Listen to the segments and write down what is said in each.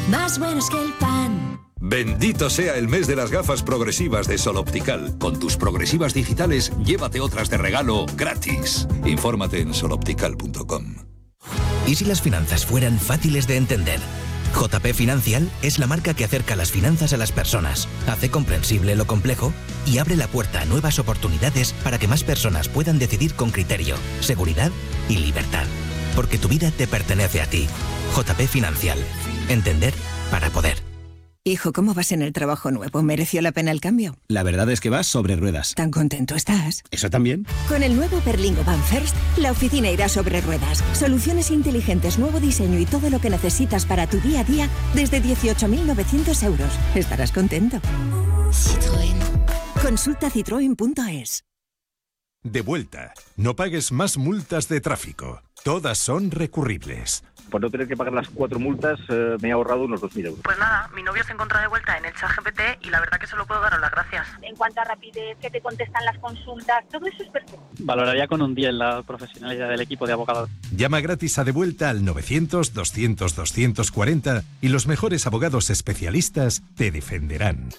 más buenos que el pan. Bendito sea el mes de las gafas progresivas de Sol Optical. Con tus progresivas digitales, llévate otras de regalo gratis. Infórmate en soloptical.com. ¿Y si las finanzas fueran fáciles de entender? JP Financial es la marca que acerca las finanzas a las personas, hace comprensible lo complejo y abre la puerta a nuevas oportunidades para que más personas puedan decidir con criterio, seguridad y libertad. Porque tu vida te pertenece a ti. JP Financial. Entender para poder. Hijo, ¿cómo vas en el trabajo nuevo? ¿Mereció la pena el cambio? La verdad es que vas sobre ruedas. ¿Tan contento estás? ¿Eso también? Con el nuevo Berlingo Van First, la oficina irá sobre ruedas. Soluciones inteligentes, nuevo diseño y todo lo que necesitas para tu día a día desde 18.900 euros. Estarás contento. Citroën. Consulta citroen.es. De vuelta. No pagues más multas de tráfico. Todas son recurribles. Por no tener que pagar las 4 multas, me he ahorrado unos 2.000 euros. Pues nada, mi novio se encuentra de vuelta en el ChatGPT y la verdad que solo puedo daros las gracias. En cuanto a rapidez, que te contestan las consultas, todo eso es perfecto. Valoraría con un 10 la profesionalidad del equipo de abogados. Llama gratis a De Vuelta al 900-200-240 y los mejores abogados especialistas te defenderán.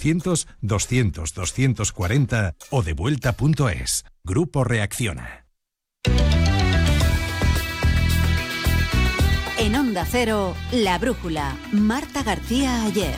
900-200-240 o devuelta.es. Grupo Reacciona. En Onda Cero, La Brújula, Marta García Ayer.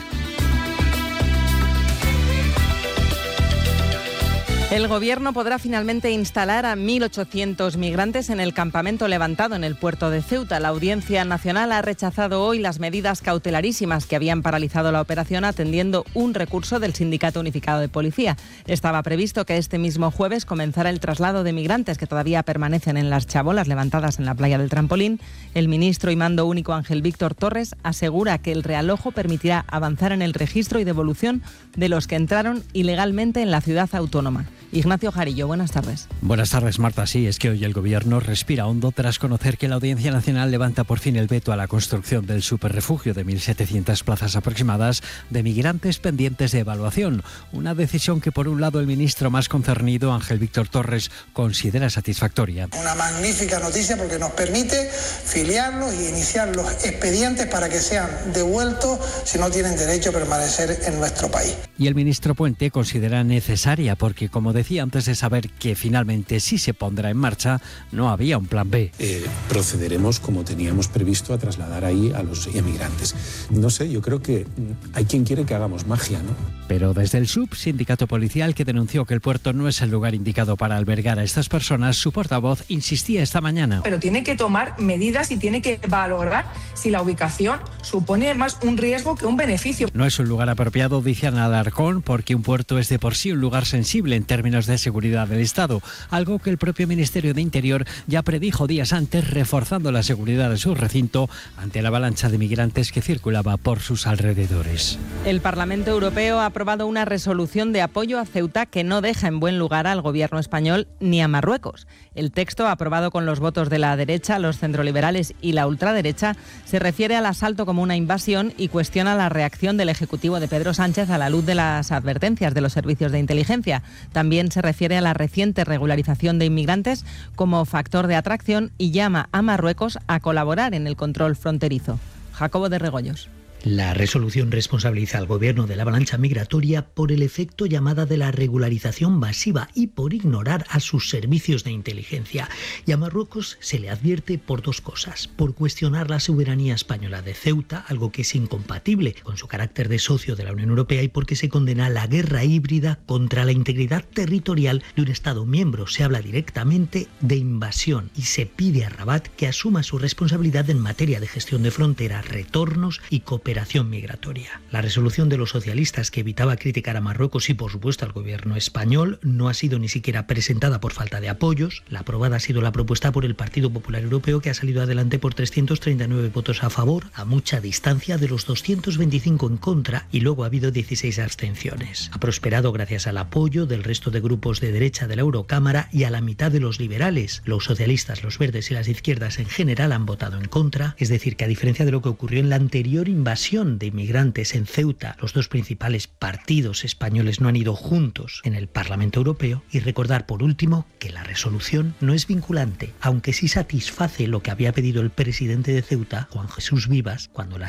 El Gobierno podrá finalmente instalar a 1.800 migrantes en el campamento levantado en el puerto de Ceuta. La Audiencia Nacional ha rechazado hoy las medidas cautelarísimas que habían paralizado la operación atendiendo un recurso del Sindicato Unificado de Policía. Estaba previsto que este mismo jueves comenzara el traslado de migrantes que todavía permanecen en las chabolas levantadas en la playa del Trampolín. El ministro y mando único Ángel Víctor Torres asegura que el realojo permitirá avanzar en el registro y devolución de los que entraron ilegalmente en la ciudad autónoma. Ignacio Jarillo, buenas tardes. Buenas tardes, Marta. Sí, es que hoy el Gobierno respira hondo tras conocer que la Audiencia Nacional levanta por fin el veto a la construcción del superrefugio de 1.700 plazas aproximadas de migrantes pendientes de evaluación. Una decisión que, por un lado, el ministro más concernido, Ángel Víctor Torres, considera satisfactoria. Una magnífica noticia porque nos permite filiarlos y iniciar los expedientes para que sean devueltos si no tienen derecho a permanecer en nuestro país. Y el ministro Puente considera necesaria porque, como decía antes de saber que finalmente sí se pondrá en marcha, no había un plan B. Procederemos como teníamos previsto a trasladar ahí a los emigrantes. No sé, yo creo que hay quien quiere que hagamos magia, ¿no? Pero desde el SUB, sindicato policial que denunció que el puerto no es el lugar indicado para albergar a estas personas, su portavoz insistía esta mañana. Pero tiene que tomar medidas y tiene que valorar si la ubicación supone más un riesgo que un beneficio. No es un lugar apropiado, dice Ana Alarcón, porque un puerto es de por sí un lugar sensible en términos de seguridad del Estado, algo que el propio Ministerio de Interior ya predijo días antes, reforzando la seguridad de su recinto ante la avalancha de migrantes que circulaba por sus alrededores. El Parlamento Europeo ha aprobado una resolución de apoyo a Ceuta que no deja en buen lugar al gobierno español ni a Marruecos. El texto, aprobado con los votos de la derecha, los centroliberales y la ultraderecha, se refiere al asalto como una invasión y cuestiona la reacción del Ejecutivo de Pedro Sánchez a la luz de las advertencias de los servicios de inteligencia. También se refiere a la reciente regularización de inmigrantes como factor de atracción y llama a Marruecos a colaborar en el control fronterizo. Jacobo de Regoyos. La resolución responsabiliza al gobierno de la avalancha migratoria por el efecto llamada de la regularización masiva y por ignorar a sus servicios de inteligencia. Y a Marruecos se le advierte por dos cosas: por cuestionar la soberanía española de Ceuta, algo que es incompatible con su carácter de socio de la Unión Europea, y porque se condena la guerra híbrida contra la integridad territorial de un Estado miembro. Se habla directamente de invasión y se pide a Rabat que asuma su responsabilidad en materia de gestión de fronteras, retornos y cooperación migratoria. La resolución de los socialistas, que evitaba criticar a Marruecos y por supuesto al gobierno español, no ha sido ni siquiera presentada por falta de apoyos. La aprobada ha sido la propuesta por el Partido Popular Europeo, que ha salido adelante por 339 votos a favor, a mucha distancia de los 225 en contra, y luego ha habido 16 abstenciones. Ha prosperado gracias al apoyo del resto de grupos de derecha de la Eurocámara y a la mitad de los liberales. Los socialistas, los verdes y las izquierdas en general han votado en contra, es decir, que a diferencia de lo que ocurrió en la anterior invasión de inmigrantes en Ceuta, los dos principales partidos españoles no han ido juntos en el Parlamento Europeo. Y recordar por último que la resolución no es vinculante, aunque sí satisface lo que había pedido el presidente de Ceuta, Juan Jesús Vivas, cuando la